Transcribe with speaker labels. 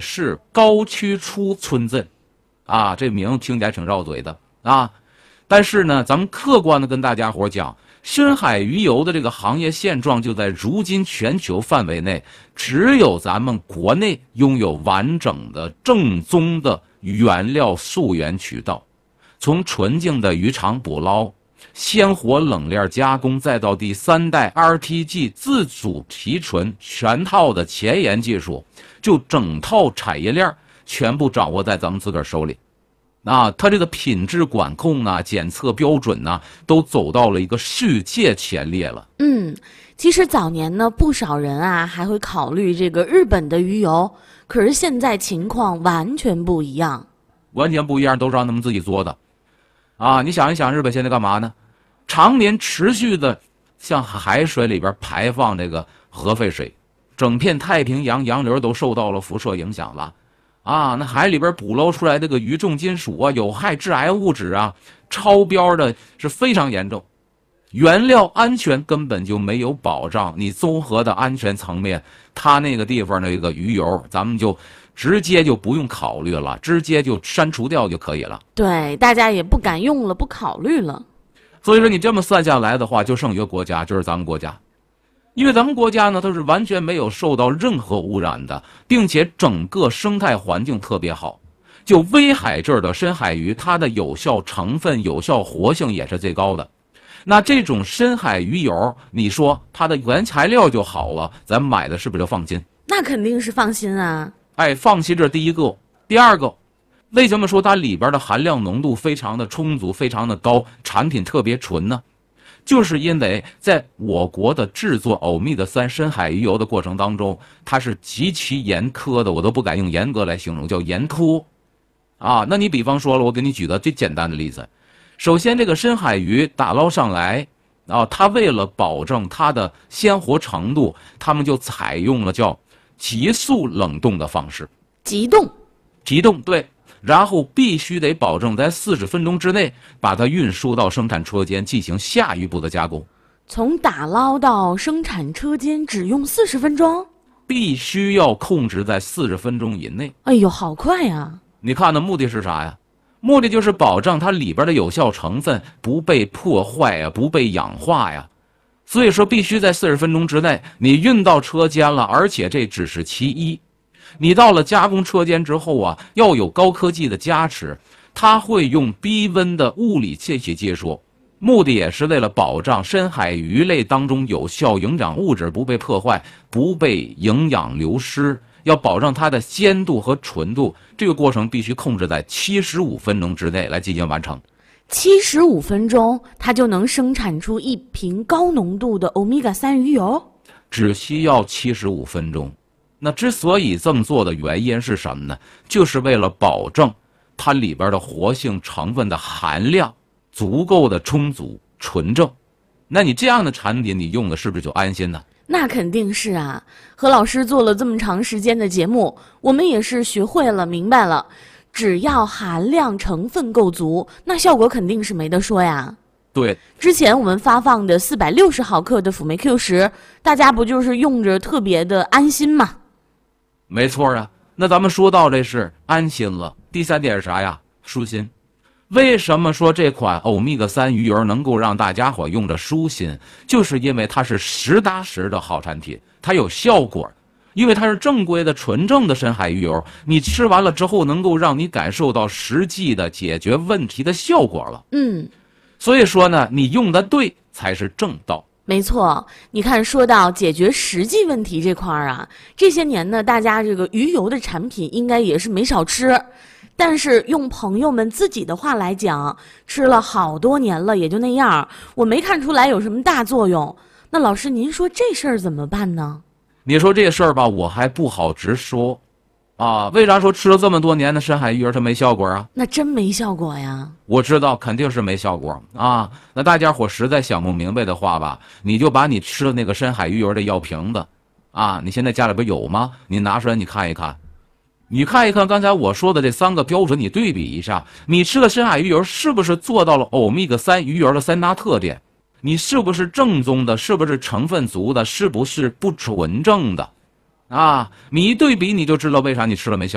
Speaker 1: 市高区出村镇，啊，这名听起来挺绕嘴的啊。但是呢，咱们客观的跟大家伙讲，深海鱼油的这个行业现状，就在如今全球范围内，只有咱们国内拥有完整的正宗的原料溯源渠道，从纯净的渔场捕捞、鲜活冷链加工，再到第3代 RTG 自主提纯，全套的前沿技术，就整套产业链全部掌握在咱们自个儿手里。啊，它这个品质管控啊、检测标准啊，都走到了一个世界前列了。
Speaker 2: 其实早年呢，不少人啊还会考虑这个日本的鱼油，可是现在情况完全不一样。
Speaker 1: 完全不一样，都是让他们自己做的。啊，你想一想，日本现在干嘛呢？常年持续的向海水里边排放这个核废水，整片太平洋洋流都受到了辐射影响了。啊，那海里边捕捞出来这个鱼重金属啊、有害致癌物质啊，超标的是非常严重，原料安全根本就没有保障。你综合的安全层面，它那个地方那个鱼油，咱们就直接就不用考虑了，直接就删除掉就可以了。
Speaker 2: 对，大家也不敢用了，不考虑了。
Speaker 1: 所以说你这么算下来的话，就剩一个国家，就是咱们国家。因为咱们国家呢，它是完全没有受到任何污染的，并且整个生态环境特别好。就威海这儿的深海鱼，它的有效成分、有效活性也是最高的。那这种深海鱼油，你说它的原材料就好了，咱买的是不是就放心？
Speaker 2: 那肯定是放心啊。
Speaker 1: 哎，放心，这是第一个。第二个，为什么说它里边的含量浓度非常的充足、非常的高，产品特别纯呢？就是因为在我国的制作欧米伽3深海鱼油的过程当中，它是极其严苛的，我都不敢用严格来形容，叫严苛。啊，那你比方说了，我给你举个最简单的例子，首先这个深海鱼打捞上来，啊，它为了保证它的鲜活程度，他们就采用了叫急速冷冻的方式。
Speaker 2: 急冻，对。
Speaker 1: 然后必须得保证在40分钟之内把它运输到生产车间进行下一步的加工。
Speaker 2: 从打捞到生产车间只用40分钟？
Speaker 1: 必须要控制在40分钟以内。
Speaker 2: 哎呦，好快呀！
Speaker 1: 你看的目的是啥呀？目的就是保证它里边的有效成分不被破坏呀，不被氧化呀。所以说必须在40分钟之内你运到车间了，而且这只是其一。你到了加工车间之后啊，要有高科技的加持，它会用低温的物理窃取技术，目的也是为了保障深海鱼类当中有效营养物质不被破坏，不被营养流失，要保证它的鲜度和纯度。这个过程必须控制在75分钟之内来进行完成。
Speaker 2: 75分钟，它就能生产出一瓶高浓度的欧米伽3鱼油？
Speaker 1: 只需要75分钟。那之所以这么做的原因是什么呢？就是为了保证它里边的活性成分的含量足够的充足纯正。那你这样的产品你用的是不是就安心呢？
Speaker 2: 那肯定是啊。何老师做了这么长时间的节目，我们也是学会了明白了，只要含量成分够足，那效果肯定是没得说呀。
Speaker 1: 对，
Speaker 2: 之前我们发放的460毫克的辅酶 Q10，大家不就是用着特别的安心吗？
Speaker 1: 没错啊。那咱们说到这是安心了，第3点是啥呀？舒心。为什么说这款欧米伽3鱼油能够让大家伙用着舒心？就是因为它是实打实的好产品，它有效果，因为它是正规的纯正的深海鱼油，你吃完了之后能够让你感受到实际的解决问题的效果了。所以说呢，你用的对才是正道。
Speaker 2: 没错，你看，说到解决实际问题这块儿啊，这些年呢，大家这个鱼油的产品应该也是没少吃，但是用朋友们自己的话来讲，吃了好多年了，也就那样，我没看出来有什么大作用。那老师，您说这事儿怎么办呢？
Speaker 1: 你说这事儿吧，我还不好直说。啊，为啥说吃了这么多年的深海鱼油它没效果啊？
Speaker 2: 那真没效果呀！
Speaker 1: 我知道肯定是没效果啊。那大家伙实在想不明白的话吧，你就把你吃的那个深海鱼油的药瓶子，啊，你现在家里边有吗？你拿出来你看一看，你看一看刚才我说的这3个标准，你对比一下，你吃的深海鱼油是不是做到了欧米伽3鱼油的3大特点？你是不是正宗的？是不是成分足的？是不是不纯正的？啊，你一对比你就知道为啥你吃了没效果。